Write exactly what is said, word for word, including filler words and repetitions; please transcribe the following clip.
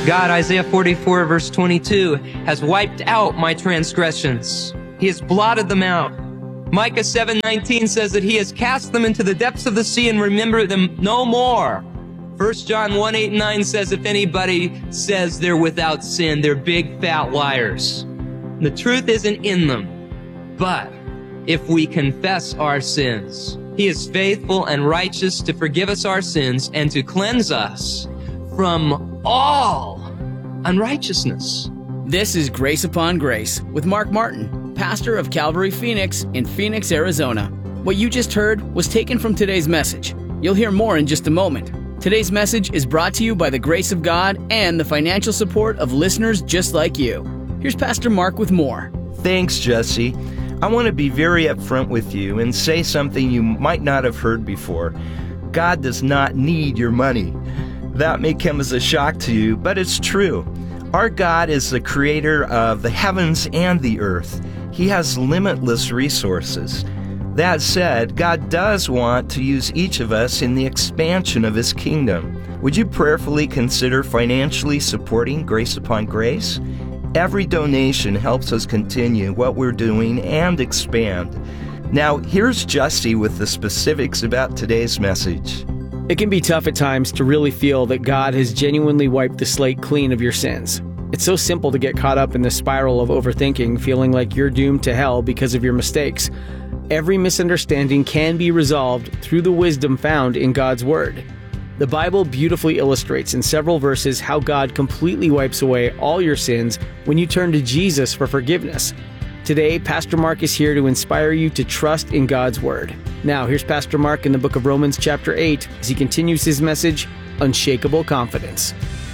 God, Isaiah forty-four, verse twenty-two, has wiped out my transgressions. He has blotted them out. Micah seven nineteen says that he has cast them into the depths of the sea and remembered them no more. First John one, eight and nine says if anybody says they're without sin, they're big fat liars. The truth isn't in them. But if we confess our sins, he is faithful and righteous to forgive us our sins and to cleanse us from all unrighteousness. This is Grace Upon Grace with Mark Martin, pastor of Calvary Phoenix in Phoenix, Arizona. What you just heard was taken from today's message. You'll hear more in just a moment. Today's message is brought to you by the grace of God and the financial support of listeners just like you. Here's Pastor Mark with more. Thanks, Jesse. I want to be very upfront with you and say something you might not have heard before. God does not need your money. That may come as a shock to you, but it's true. Our God is the creator of the heavens and the earth. He has limitless resources. That said, God does want to use each of us in the expansion of His kingdom. Would you prayerfully consider financially supporting Grace Upon Grace? Every donation helps us continue what we're doing and expand. Now, here's Jesse with the specifics about today's message. It can be tough at times to really feel that God has genuinely wiped the slate clean of your sins. It's so simple to get caught up in the spiral of overthinking, feeling like you're doomed to hell because of your mistakes. Every misunderstanding can be resolved through the wisdom found in God's Word. The Bible beautifully illustrates in several verses how God completely wipes away all your sins when you turn to Jesus for forgiveness. Today, Pastor Mark is here to inspire you to trust in God's Word. Now, here's Pastor Mark in the book of Romans chapter eight as he continues his message, Unshakable Confidence.